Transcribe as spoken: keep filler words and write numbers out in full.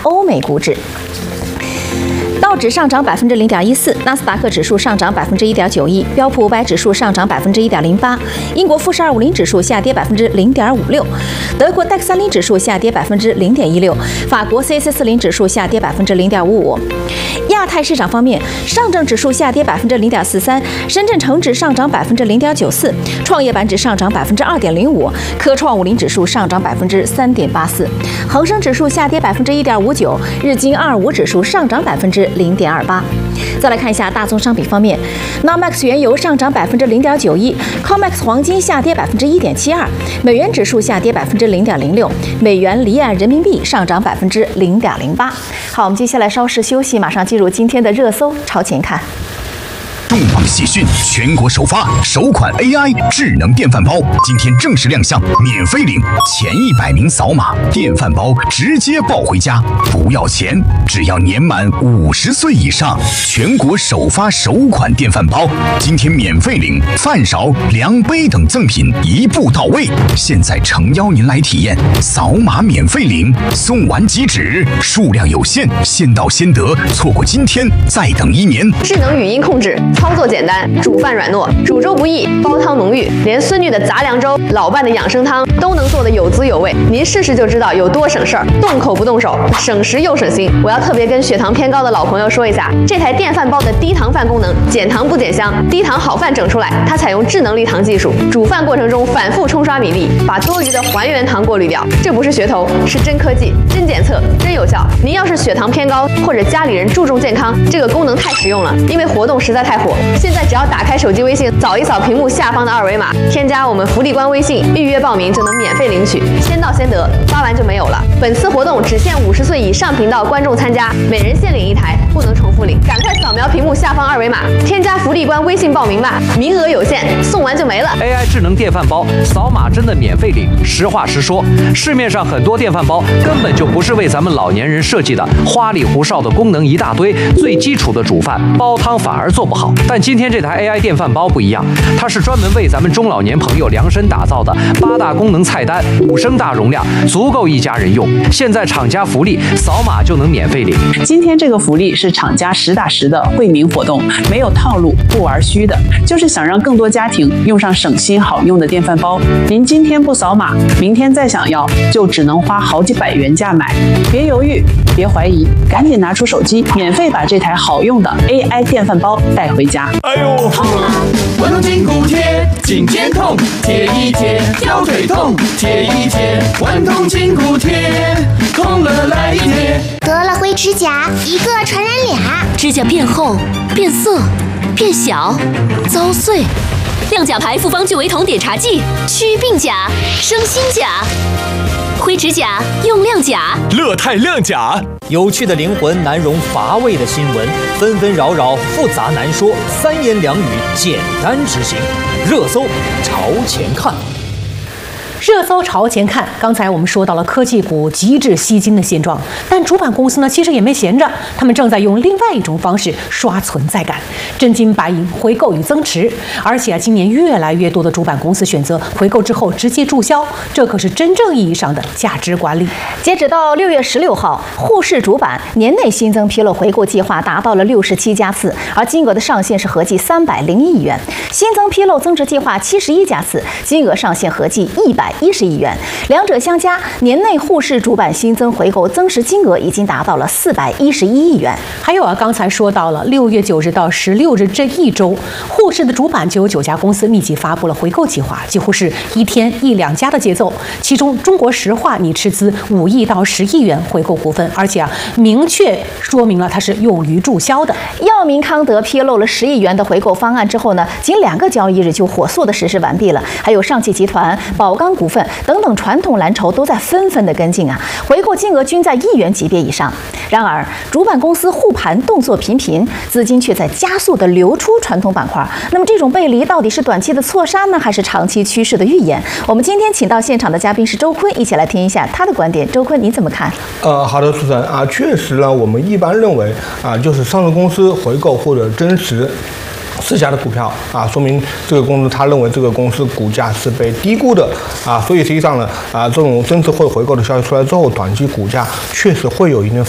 欧美股指。道指上涨百分之零点一四，纳斯达克指数上涨百分之一点九一，标普五百指数上涨百分之一点零八，英国富时二五零指数下跌百分之零点五六，德国戴克三零指数下跌百分之零点一六，法国 C A C 四零指数下跌百分之零点五五。亚太市场方面，上证指数下跌百分之零点四三，深圳成指上涨百分之零点九四，创业板指上涨百分之二点零五，科创五零指数上涨百分之三点八四，恒生指数下跌百分之一点五九，日经二五指数上涨百分之零点二八。再来看一下大宗商品方面 ，N Y M E X 原油上涨百分之零点九一 ，C O M E X 黄金下跌百分之一点七二，美元指数下跌百分之零点零六，美元离岸人民币上涨百分之零点零八。好，我们接下来稍事休息，马上进入今天的热搜朝前看。 重磅喜讯！全国首发首款 A I 智能电饭煲，今天正式亮相，免费领，前一百名扫码，电饭煲直接抱回家，不要钱，只要年满五十岁以上。全国首发首款电饭煲，今天免费领，饭勺、量杯等赠品一步到位。现在诚邀您来体验，扫码免费领，送完即止，数量有限，先到先得，错过今天再等一年。 智能语音控制。操作简单，煮饭软糯，煮粥不易，煲汤浓郁，连孙女的杂粮粥、老伴的养生汤都能做得有滋有味。您试试就知道有多省事儿，动口不动手，省时又省心。我要特别跟血糖偏高的老朋友说一下，这台电饭煲的低糖饭功能，减糖不减香，低糖好饭整出来。它采用智能离糖技术，煮饭过程中反复冲刷米粒，把多余的还原糖过滤掉。这不是噱头，是真科技、真检测、真有效。您要是血糖偏高，或者家里人注重健康，这个功能太实用了，因为活动实在太火。现在只要打开手机微信，扫一扫屏幕下方的二维码，添加我们福利官微信，预约报名就能免费领取，先到先得，发完就没有了。本次活动只限五十岁以上频道观众参加，每人限领一台，不能重复领。赶快扫描屏幕下方二维码，添加福利官微信报名吧，名额有限，送完就没了。 A I 智能电饭煲，扫码真的免费领。实话实说，市面上很多电饭煲根本就不是为咱们老年人设计的，花里胡哨的功能一大堆，最基础的煮饭煲汤反而做不好。但今天这台 A I 电饭煲不一样，它是专门为咱们中老年朋友量身打造的，八大功能菜单，五升大容量，足够一家人用。现在厂家福利，扫码就能免费领。 今天这个福利是厂家实打实的惠民活动，没有套路，不玩虚的，就是想让更多家庭用上省心好用的电饭煲。您今天不扫码，明天再想要，就只能花好几百元价买。别犹豫，别怀疑，赶紧拿出手机，免费把这台好用的 A I 电饭煲带回家。 哎呦，痛啊！关东筋骨贴，颈肩痛，贴一贴；腰腿痛，贴一贴。关东筋骨贴，痛了来一贴。 得了灰指甲，一个传染俩。 指甲变厚、变色、变小、遭碎。亮甲牌复方聚维酮点茶剂，祛病甲、生新甲。灰指甲用亮甲， 乐泰亮甲。有趣的灵魂难容乏味的新闻，纷纷扰扰复杂难说，三言两语简单执行。热搜朝前看。 热搜朝前看，刚才我们说到了科技股极致吸金的现状，但主板公司呢其实也没闲着，他们正在用另外一种方式刷存在感，真金白银回购与增持。而且啊，今年越来越多的主板公司选择回购之后直接注销，这可是真正意义上的价值管理。 截止到六月十六号，沪市主板年内新增披露回购计划达到了六十七家次，而金额的上限是合计三百零一亿元；新增披露增值计划七十一家次，金额上限合计一百一十亿元，两者相加，年内沪市主板新增回购增持金额已经达到了四百一十一亿元。 还有啊，刚才说到了六月九日到十六日这一周，沪市的主板就有九家公司密集发布了回购计划，几乎是一天一两家的节奏。其中，中国石化拟斥资五亿到十亿元回购股份，而且啊，明确说明了它是用于注销的。 药明康德披露了十亿元的回购方案之后呢，仅两个交易日就火速的实施完毕了。还有上汽集团、宝钢股份等等传统蓝筹都在纷纷的跟进啊，回购金额均在亿元级别以上。然而，主板公司护盘动作频频，资金却在加速的流出传统板块。那么这种背离到底是短期的错杀呢，还是长期趋势的预演？我们今天请到现场的嘉宾是周坤，一起来听一下他的观点。周坤，你怎么看？ 呃，好的，主持人啊，确实呢，我们一般认为啊，就是上市公司回购或者增持四家的股票啊，说明这个公司他认为这个公司股价是被低估的啊，所以实际上呢啊，这种增持或回购的消息出来之后，短期股价确实会有一定